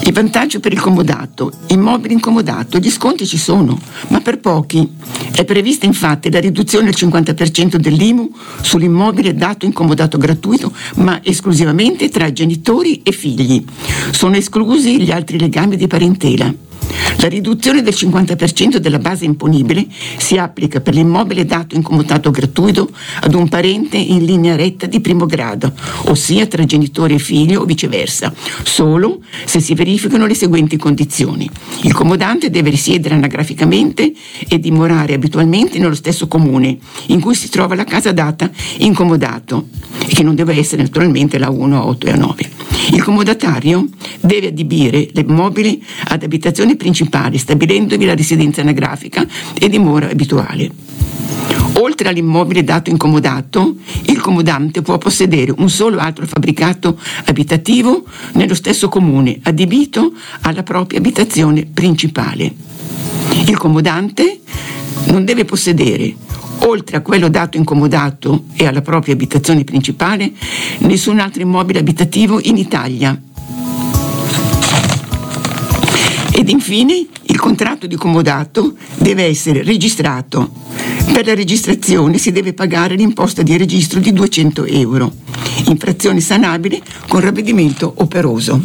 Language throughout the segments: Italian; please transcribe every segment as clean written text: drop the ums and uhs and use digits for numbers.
I vantaggi per il comodato: immobili incomodato, gli sconti ci sono, ma per pochi. È prevista infatti la riduzione al 50% dell'IMU sull'immobile dato in comodato gratuito, ma esclusivamente tra genitori e figli. Sono esclusi gli altri legami di parentela. La riduzione del 50% della base imponibile si applica per l'immobile dato in comodato gratuito ad un parente in linea retta di primo grado, ossia tra genitori e figli o viceversa, solo se si verificano le seguenti condizioni. Il comodante deve risiedere anagraficamente e dimorare abitualmente nello stesso comune in cui si trova la casa data in comodato, e che non deve essere naturalmente la 1, a 8 e a 9. Il comodatario deve adibire l'immobile ad abitazione principale, stabilendovi la residenza anagrafica e dimora abituale. Oltre all'immobile dato in comodato, il comodante può possedere un solo altro fabbricato abitativo nello stesso comune, adibito alla propria abitazione principale. Il comodante non deve possedere, oltre a quello dato in comodato e alla propria abitazione principale, nessun altro immobile abitativo in Italia. Ed infine il contratto di comodato deve essere registrato. Per la registrazione si deve pagare l'imposta di registro di 200 €, infrazione sanabile con ravvedimento operoso.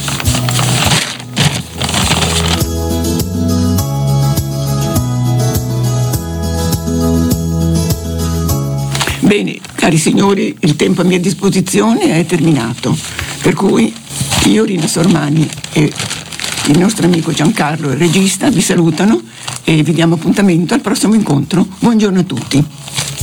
Bene, cari signori, il tempo a mia disposizione è terminato, per cui io, Rina Sormani e il nostro amico Giancarlo, il regista, vi salutano e vi diamo appuntamento al prossimo incontro. Buongiorno a tutti.